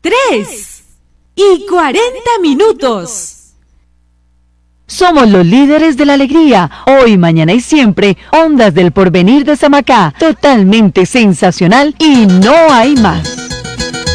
3:40. Somos los líderes de la alegría, hoy, mañana y siempre, Ondas del Porvenir de Samacá, totalmente sensacional y no hay más.